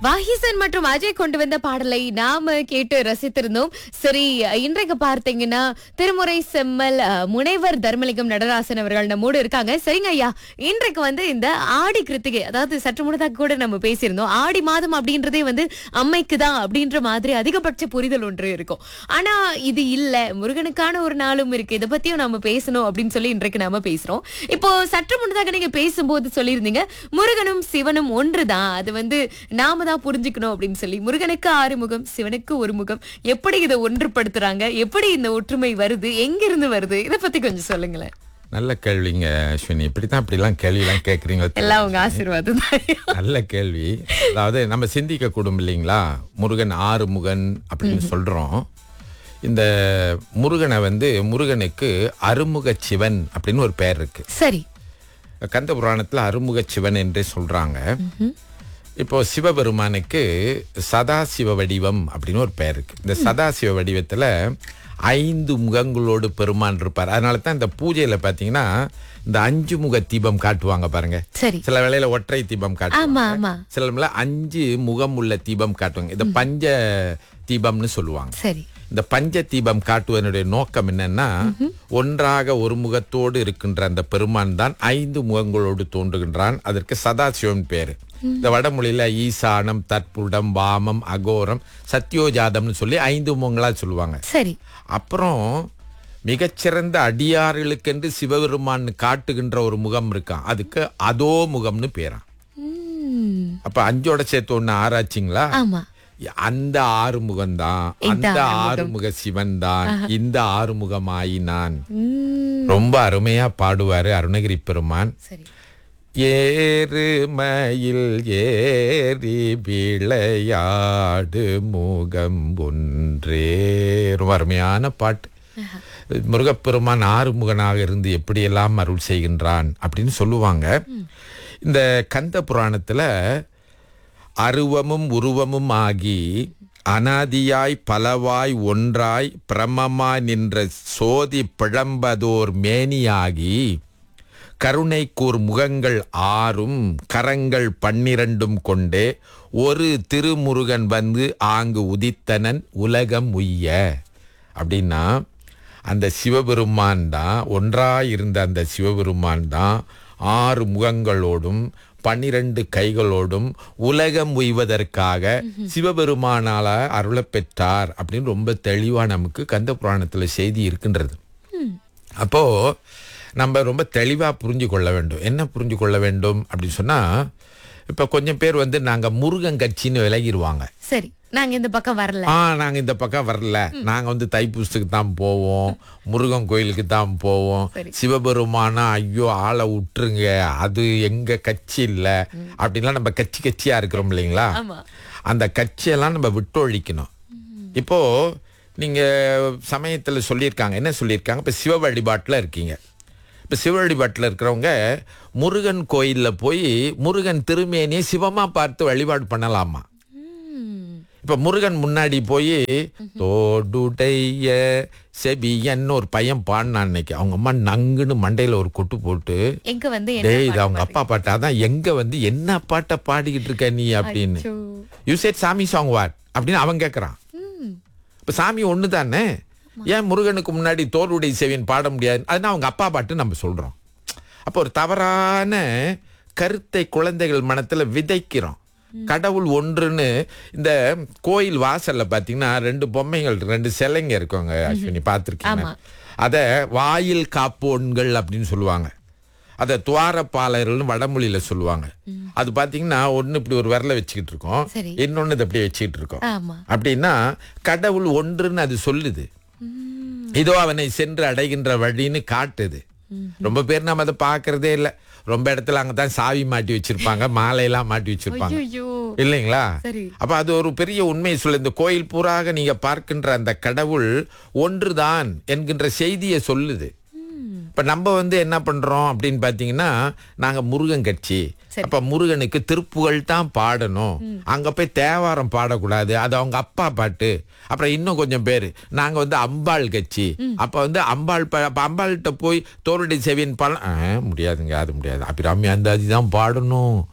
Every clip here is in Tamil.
வாஹிசன் மற்றும் அஜய் கொண்டு வந்த பாடலை நாம கேட்டு ரசித்திருந்தோம். சரி, இன்றைக்கு பார்த்தீங்கன்னா திருமுறை செம்மல் முனைவர் தர்மலிங்கம் நடராசன் அவர்கள் நம்மோடு இருக்காங்க. சரிங்க ஐயா, இன்றைக்கு இந்த ஆடி கிருத்திகை, அதாவது சற்று முன்னதாக கூட நம்ம பேசியிருந்தோம், ஆடி மாதம் அப்படின்றதே அம்மைக்கு தான் அப்படின்ற மாதிரி அதிகபட்ச புரிதல் ஒன்று இருக்கும். ஆனா இது இல்ல, முருகனுக்கான ஒரு நாளும் இருக்கு, இதை பத்தியும் நம்ம பேசணும் அப்படின்னு சொல்லி இன்றைக்கு நாம பேசுறோம். இப்போ சற்று முன்னதாக நீங்க பேசும்போது சொல்லியிருந்தீங்க முருகனும் சிவனும் ஒன்றுதான், அது நாம தான் புரிஞ்சுக்கணும் அப்படின்னு சொல்லி. முருகனுக்கு 6 முகம், சிவனுக்கு 1 முகம். எப்படி இதை ஒன்றுபடுத்துறாங்க, எப்படி இந்த ஒற்றுமை வருது, எங்கிருந்து வருது, இதை பத்தி கொஞ்சம் சொல்லுங்களேன். நல்ல கேள்விங்க அஸ்வினி. இப்படித்தான் இப்படிலாம் கேள்விலாம் கேட்குறீங்க. எல்லாம் உங்க ஆசீர்வாதம் தான். நல்ல கேள்வி. அதாவது நம்ம சிந்திக்க கூடும் இல்லைங்களா, முருகன் 6 முகன் அப்படின்னு சொல்றோம். இந்த முருகனை முருகனுக்கு அருமுக சிவன் அப்படின்னு ஒரு பெயர் இருக்கு. சரி, கந்த புராணத்துல அருமுக சிவன் என்றே சொல்றாங்க. இப்போ சிவபெருமானுக்கு சதாசிவ வடிவம் அப்படின்னு ஒரு பெயர் இருக்கு. இந்த சதாசிவ வடிவத்துல 5 முகங்களோடு பெருமான் இருப்பார். அதனால தான் இந்த பூஜையில பாத்தீங்கன்னா இந்த 5 முக தீபம் காட்டுவாங்க பாருங்க. சரி, சில வேளையில ஒற்றை தீபம் காட்டுவாங்க, சில வேளையில 5 முகம் உள்ள தீபம் காட்டுவாங்க. இந்த பஞ்ச தீபம்னு சொல்லுவாங்க. சரி, இந்த பஞ்ச தீபம் காட்டுவதனுடைய நோக்கம் என்னன்னா, ஒன்றாக ஒரு முகத்தோடு இருக்கின்ற அந்த பெருமான் தான் 5 முகங்களோடு தோன்றுகின்றான். அதற்கு சதாசிவன் பேரு. இந்த வடமொழியில ஈசானம், தற்புடம், வாமம், அகோரம், சத்யோஜாதம்னு சொல்லி 5 முகங்களா சொல்லுவாங்க. சரி. அப்புறம் மிகச்சிறந்த அடியார்களுக்கென்று சிவபெருமான் காட்டுகின்ற ஒரு முகம் இருக்கான், அதுக்கு அதோ முகம்னு பேரா. அப்ப 5ஓட சேர்த்து 1 ஆராய்ச்சிங்களா? ஆமா, அந்த 6 முகம்தான், அந்த 6 முக சிவன் தான் இந்த 6 முகமாயினான். ரொம்ப அருமையா பாடுவாரு அருணகிரி பெருமான். ஏறு மயில் ஏறி விளையாடு முகம் ஒன்றே. ரொம்ப அருமையான பாட்டு. முருகப்பெருமான் 6 முகனாக இருந்து எப்படியெல்லாம் அருள் செய்கின்றான் அப்படின்னு சொல்லுவாங்க. இந்த கந்த புராணத்துல அருவமும் உருவமும் ஆகி அனாதியாய் பலவாய் ஒன்றாய் பிரமமாய் நின்ற சோதி பிழம்பதோர் மேனியாகி கருணைக்கூர் முகங்கள் 6ம் கரங்கள் 12ம் கொண்டே ஒரு திருமுருகன் ஆங்கு உதித்தனன் உலகம் உய்ய. அப்படின்னா அந்த சிவபெருமான் தான், ஒன்றாயிருந்த அந்த சிவபெருமான் தான் 6 முகங்களோடும் 12 கைகளோடும் உலகம் உய்வதற்காக சிவபெருமானால அருள பெற்றார் அப்படின்னு ரொம்ப தெளிவா நமக்கு கந்த புராணத்துல செய்தி இருக்கின்றது. அப்போ நம்ம ரொம்ப தெளிவா புரிஞ்சு கொள்ள வேண்டும். என்ன புரிஞ்சு கொள்ள வேண்டும் அப்படின்னு சொன்னா, இப்ப கொஞ்சம் பேர் நாங்க முருகன் கட்சின்னு விலகிடுவாங்க. சரி, நாங்க இந்த பக்கம் வரல, நாங்க இந்த பக்கம் வரல, நாங்க தைப்பூசத்துக்கு தான் போவோம், முருகன் கோயிலுக்கு தான் போவோம், சிவபெருமானா ஐயோ ஆளை விட்டுருங்க, அது எங்க கட்சி இல்ல அப்படின்லாம் நம்ம கட்சியா இருக்கிறோம் இல்லைங்களா? அந்த கட்சியெல்லாம் நம்ம விட்டொழிக்கணும். இப்போ நீங்க சமயத்துல சொல்லியிருக்காங்க, என்ன சொல்லியிருக்காங்க, இப்ப சிவ வழிபாட்டுல இருக்கீங்க. இப்ப சிவ வழிபாட்டுல இருக்கிறவங்க முருகன் கோயில்ல போய் முருகன் திருமேனியை சிவமா பார்த்து வழிபாடு பண்ணலாமா? இப்ப முருகன் முன்னாடி போய் தோடுடைய செபியன்னு ஒரு பையன் பாடினான் அன்னைக்கு. அவங்க அம்மா நங்குன்னு மண்டையில ஒரு கொட்டு போட்டு, டேய் இது அவங்க அப்பா பாட்டு, அதான் எங்க என்ன பாட்டை பாடிக்கிட்டு இருக்க நீ அப்படின்னு. யூ செட் சாமி சாங் வாட் அப்படின்னு அவன் கேட்கறான். இப்ப சாமி ஒண்ணு தானே, ஏன் முருகனுக்கு முன்னாடி தோளுடைய செவியன் பாட முடியாது? அதுனா அவங்க அப்பா பாட்டு நம்ம சொல்றோம். அப்போ ஒரு தவறான கருத்தை குழந்தைகள் மனத்துல விதைக்கிறோம். கடவுள் ஒன்றுன்னு இந்த கோயில் வாசல்ல பாத்தீங்கன்னா 2 பொம்மைகள், 2 சிலைங்க இருக்குங்க அஸ்வினி, பாத்திருக்கீங்க? அத வாயில் காப்போன்கள் அப்படின்னு சொல்லுவாங்க. அத துவாரபாலர்கள்னு வடமொழியில சொல்லுவாங்க. அது பாத்தீங்கன்னா ஒண்ணு இப்படி ஒரு விரல வச்சுக்கிட்டு இருக்கோம், இன்னொன்னு இது அப்படியே வச்சுக்கிட்டு இருக்கோம். அப்படின்னா கடவுள் ஒன்றுன்னு அது சொல்லுது. இதோ அவனை சென்று அடைகின்ற வழின்னு காட்டுது. ரொம்ப பேர் நம்ம அதை பாக்குறதே இல்ல. ரொம்ப இடத்துல அங்கதான் சாவி மாட்டி வச்சிருப்பாங்க, மாலையெல்லாம் மாட்டி வச்சிருப்பாங்க இல்லைங்களா? அப்ப அது ஒரு பெரிய உண்மையை சொல்ல. இந்த கோயில் பூராக நீங்க பார்க்கின்ற அந்த கடவுள் ஒன்றுதான் என்கின்ற செய்தியை சொல்லுது. இப்ப நம்ம என்ன பண்றோம் அப்படின்னு பாத்தீங்கன்னா, நாங்க முருகன் கட்சி, அப்ப முருகனுக்கு திருப்புகழ் தான் பாடணும், அங்க போய் தேவாரம் பாடக்கூடாது, அது அவங்க அப்பா பாட்டு. அப்புறம் இன்னும் கொஞ்சம் பேரு நாங்க அம்பாள் கட்சி, அப்ப அம்பாள்கிட்ட போய் தோருடைய செவியன் பாட முடியாதுங்க, அது முடியாது, அபிராமி அந்தாதி தான் பாடணும்,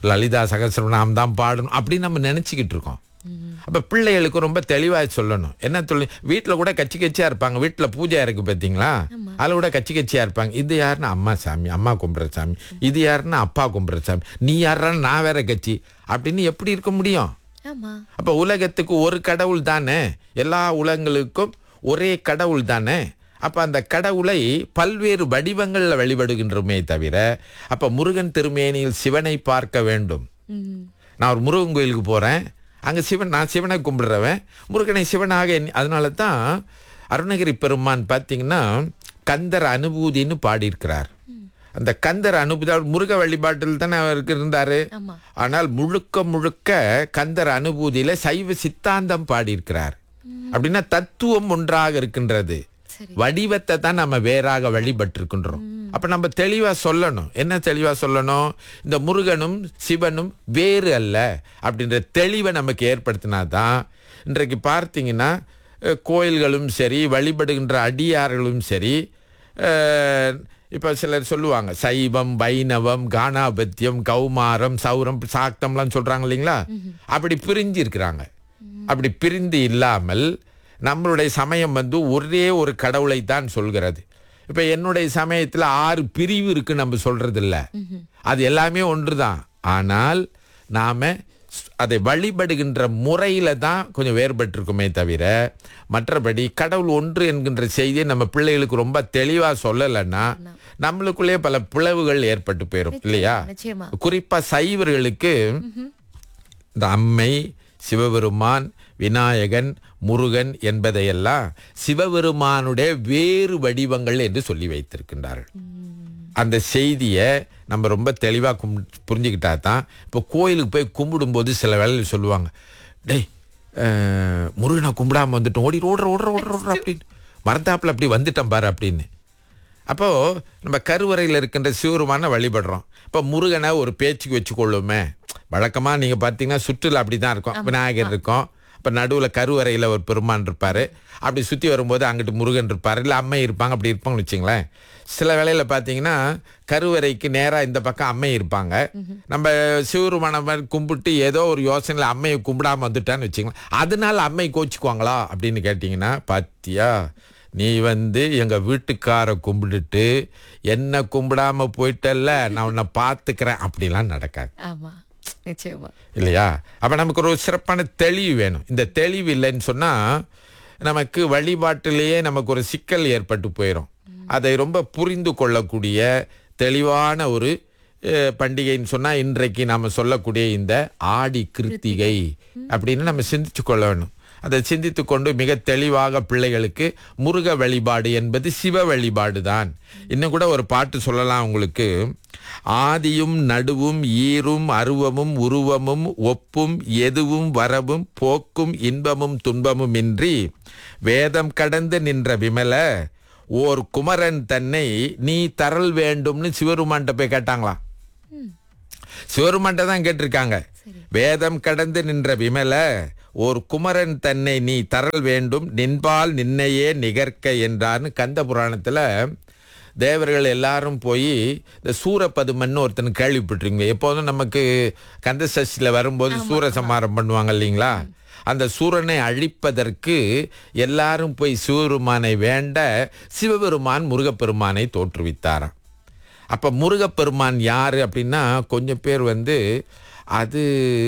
லலிதா சகஸ்ரநாமம் தான் பாடணும் அப்படின்னு நம்ம நினைச்சுக்கிட்டு இருக்கோம். அப்ப பிள்ளைகளுக்கு ரொம்ப தெளிவா சொல்லணும். என்ன சொல்லி வீட்டுல கூட கட்சி கட்சியா இருப்பாங்க. வீட்டுல பூஜை இருக்கு பாத்தீங்களா, அதுல கூட கட்சி கட்சியா இருப்பாங்க. இது யாருன்னா அம்மா சாமி, அம்மா கும்பிடுற சாமி. இது யாருன்னா அப்பா கும்பிடுற சாமி. நீ யாருன்னா நான் வேற கட்சி அப்படின்னு எப்படி இருக்க முடியும்? அப்ப உலகத்துக்கு ஒரு கடவுள் தானே, எல்லா உலகங்களுக்கும் ஒரே கடவுள் தானே. அப்ப அந்த கடவுளை பல்வேறு வடிவங்கள்ல வழிபடுகின்றோமே தவிர, அப்ப முருகன் திருமேனியில் சிவனை பார்க்க வேண்டும். நான் ஒரு முருகன் கோயிலுக்கு போறேன், அங்க சிவன், நான் சிவனை கும்பிடுறவன், முருகனை சிவனாக அதனால தான் அருணகிரி பெருமான் பார்த்தீங்கன்னா கந்தர் அனுபூதின்னு பாடியிருக்கிறார். அந்த கந்தர் அனுபூதி முருக வழிபாட்டில் தானே அவருக்கு இருந்தாரு. ஆனால் முழுக்க முழுக்க கந்தர் அனுபூதியில சைவ சித்தாந்தம் பாடியிருக்கிறார். அப்படின்னா தத்துவம் ஒன்றாக இருக்கின்றது, வடிவத்தை தான் நம்ம வேறாக வழிபட்டிருக்கின்றோம். அப்ப நம்ம தெளிவா சொல்லணும். என்ன தெளிவா சொல்லணும்? இந்த முருகனும் சிவனும் வேறு அல்ல அப்படின்ற தெளிவை நமக்கு ஏற்படுத்தினாதான் இன்றைக்கு பார்த்தீங்கன்னா கோயில்களும் சரி, வழிபடுகின்ற அடியார்களும் சரி, இப்ப சிலர் சொல்லுவாங்க சைவம், வைணவம், கானாபத்தியம், கௌமாரம், சௌரம், சாக்தம்லாம் சொல்றாங்க இல்லைங்களா, அப்படி பிரிஞ்சு இருக்கிறாங்க. அப்படி பிரிந்து இல்லாமல் நம்மளுடைய சமயம் ஒரே ஒரு கடவுளை தான் சொல்கிறது. இப்ப என்னுடைய சமயத்துல 6 பிரிவு இருக்கு நம்ம சொல்றது இல்ல, அது எல்லாமே ஒன்றுதான். ஆனால் நாம அதை வழிபடுகின்ற முறையில தான் கொஞ்சம் வேறுபட்டிருக்குமே தவிர, மற்றபடி கடவுள் ஒன்று என்கின்ற செய்தியை நம்ம பிள்ளைகளுக்கு ரொம்ப தெளிவா சொல்லலைன்னா நம்மளுக்குள்ளே பல பிளவுகள் ஏற்பட்டு போயிடும் இல்லையா? குறிப்பா சைவர்களுக்கு இந்த அம்மை, சிவபெருமான், விநாயகன், முருகன் என்பதையெல்லாம் சிவபெருமானுடைய வேறு வடிவங்கள் என்று சொல்லி வைத்திருக்கின்றார்கள். அந்த செய்தியை நம்ம ரொம்ப தெளிவா புரிஞ்சுக்கிட்டா தான். இப்போ கோயிலுக்கு போய் கும்பிடும் போது சில வேளையில் சொல்லுவாங்க, டேய் முருகனை கும்பிடாம வந்துட்டோம், ஓடி ஓடுற ஓடுற ஓடுற ஓடுற அப்படின்னு மறந்தாப்புல அப்படி வந்துட்டோம் பாரு அப்படின்னு. அப்போ நம்ம கருவறையில் இருக்கின்ற சிவபெருமான வழிபடுறோம். இப்போ முருகனை ஒரு பேச்சுக்கு வச்சுக்கொள்ளுமே. வழக்கமா நீங்க பாத்தீங்கன்னா சுற்றுலா அப்படிதான் இருக்கும். விநாயகர் இருக்கும், இப்போ நடுவில் கருவறையில் ஒரு பெருமான் இருப்பார், அப்படி சுற்றி வரும்போது அங்கிட்டு முருகன் இருப்பார், இல்லை அம்மை இருப்பாங்க, அப்படி இருப்பாங்கன்னு வச்சுங்களேன். சில வேளையில் பார்த்தீங்கன்னா கருவறைக்கு நேராக இந்த பக்கம் அம்மை இருப்பாங்க. நம்ம சிவருமான மாதிரி கும்பிட்டு ஏதோ ஒரு யோசனையில் அம்மையை கும்பிடாமல் வந்துட்டான்னு வச்சுங்களேன், அதனால அம்மை கோச்சிக்குவாங்களா அப்படின்னு கேட்டிங்கன்னா, பாத்தியா நீ எங்கள் வீட்டுக்கார கும்பிட்டுட்டு என்ன கும்பிடாம போயிட்டல்ல, நான் உன்னை பார்த்துக்கிறேன், அப்படிலாம் நடக்காது இல்லையா? அப்ப நமக்கு ஒரு சிறப்பான தெளிவு வேணும். இந்த தெளிவு இல்லைன்னு சொன்னா நமக்கு வழிபாட்டிலேயே நமக்கு ஒரு சிக்கல் ஏற்பட்டு போயிடும். அதை ரொம்ப புரிந்து கொள்ளக்கூடிய தெளிவான ஒரு பண்டிகைன்னு சொன்னா இன்றைக்கு நாம சொல்லக்கூடிய இந்த ஆடி கிருத்திகை அப்படின்னு நம்ம சிந்திச்சு கொள்ள வேணும். அதை சிந்தித்து கொண்டு மிக தெளிவாக பிள்ளைகளுக்கு முருக வழிபாடு என்பது சிவ வழிபாடு தான். இன்னும் கூட ஒரு பாட்டு சொல்லலாம் உங்களுக்கு. ஆதியும் நடுவும் ஈரும் அருவமும் உருவமும் ஒப்பும் எதுவும் வரவும் போக்கும் இன்பமும் துன்பமும் இன்றி வேதம் கடந்து நின்ற விமல ஓர் குமரன் தன்னை நீ தரல் வேண்டும்னு சிவருமான்ட்ட போய் கேட்டாங்களாம். சிவருமான்ட்ட தான் கேட்டிருக்காங்க. வேதம் கடந்து நின்ற விமல ஓர் குமரன் தன்னை நீ தரல் வேண்டும், நின்பால் நின்னையே நிகர்க்க என்றார்னு கந்த புராணத்துல தேவர்கள் எல்லாரும் போய் இந்த சூரபதுமன்னு ஒருத்தன் கேள்விப்பட்டிருங்க. எப்போதும் நமக்கு கந்த சஷ்டியில் வரும்போது சூரசம்ஹாரம் பண்ணுவாங்க இல்லைங்களா? அந்த சூரனை அழிப்பதற்கு எல்லாரும் போய் சிவபெருமானை வேண்ட சிவபெருமான் முருகப்பெருமானை தோற்றுவித்தாராம். அப்ப முருகப்பெருமான் யாரு அப்படின்னா கொஞ்சம் பேர் அது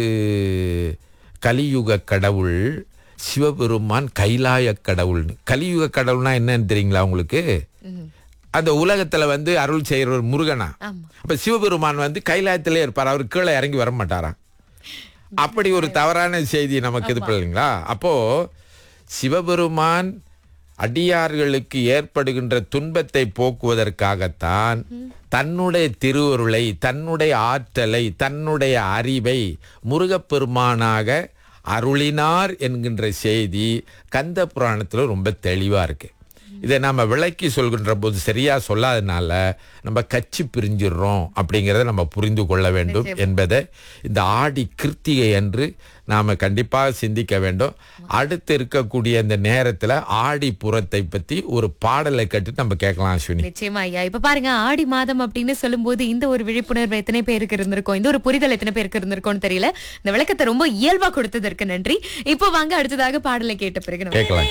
கலியுக கடவுள், சிவபெருமான் கைலாய கடவுள். கலியுக கடவுள்னா என்னன்னு தெரியுங்களா உங்களுக்கு? அந்த உலகத்துல அருள் செய்யற ஒரு முருகனா. அப்ப சிவபெருமான் கைலாயத்திலே இருப்பார், அவர் கீழே இறங்கி வர மாட்டாராம். அப்படி ஒரு தவறான செய்தி நமக்கு இது இல்லைங்களா? அப்போ சிவபெருமான் அடியார்களுக்கு ஏற்படுகின்ற துன்பத்தை போக்குவதற்காகத்தான் தன்னுடைய திருவருளை, தன்னுடைய ஆற்றலை, தன்னுடைய அறிவை முருகப்பெருமானாக அருளினார் என்கின்ற செய்தி கந்த புராணத்துல ரொம்ப தெளிவா இருக்கு. இதை நாம விளக்கி சொல்கின்ற போது சரியா சொல்லாதனால நம்ம கட்சி பிரிஞ்சிடுறோம் அப்படிங்கறத நம்ம புரிந்து கொள்ள வேண்டும் என்பதை இந்த ஆடி கிருத்திகை அன்று நாம கண்டிப்பாக சிந்திக்க வேண்டும். அடுத்து இருக்கக்கூடிய இந்த நேரத்துல ஆடி புறத்தை பத்தி ஒரு பாடலை கட்டு நம்ம கேட்கலாம் அஸ்வினி. நிச்சயமா ஐயா. இப்ப பாருங்க, ஆடி மாதம் அப்படின்னு சொல்லும்போது இந்த ஒரு விழிப்புணர்வு எத்தனை பேருக்கு இருந்திருக்கும், இந்த ஒரு புரிதல் எத்தனை பேருக்கு இருந்திருக்கும்னு தெரியல. இந்த விளக்கத்தை ரொம்ப இயல்பா கொடுத்ததற்கு நன்றி. இப்போ வாங்க அடுத்ததாக பாடலை கேட்ட பிறகு நம்ம கேட்கலாம்.